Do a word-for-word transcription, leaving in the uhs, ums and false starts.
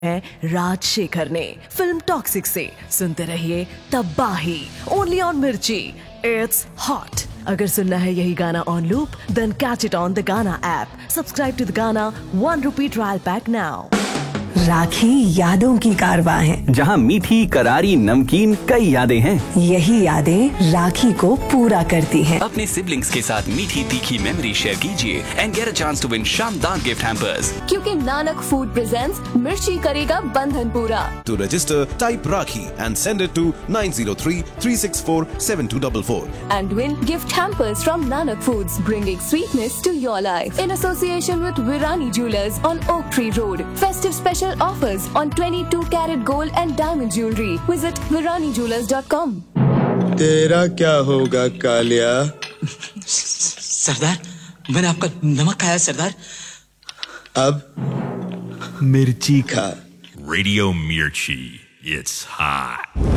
है राजशेखर ने film toxic से सुनते रहिए तबाही ओनली ऑन मिर्ची। It's hot. अगर सुनना है यही गाना on loop, then catch it on the गाना ऐप। सब्सक्राइब टू द गाना one rupee trial pack now. राखी यादों की कारवां है, जहाँ मीठी करारी नमकीन कई यादें हैं। यही यादें राखी को पूरा करती हैं। अपने सिबलिंग्स के साथ मीठी तीखी मेमोरी शेयर कीजिए and get a chance to win शानदार गिफ्ट हैम्पर्स। क्योंकि नानक फूड प्रेजेंट्स मिर्ची करेगा बंधन पूरा। To register, type Rakhi and send it to nine zero three three six four seven two four four. And win gift hampers from Nanak Foods, bringing sweetness to your life. In association with Virani Jewelers on Oak Tree Road. Festive special offers on twenty-two carat gold and diamond jewelry. Visit virani jewelers dot com. तेरा क्या होगा कालिया? सरदार, मैंने आपका नमक खाया सरदार। अब मिर्ची खा। Radio Mirchi, it's hot.